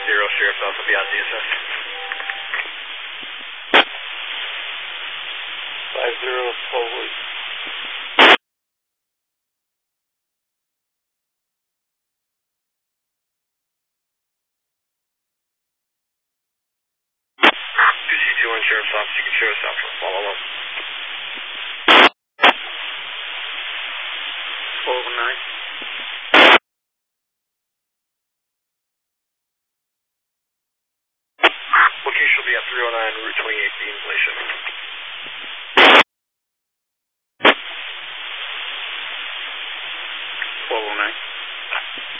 Sheriff's Office, beyond DSS. 50 slowly. C21 Sheriff's Office, you can show us out for follow up. 1209. Location will be at 309 Route 28 Bean Station.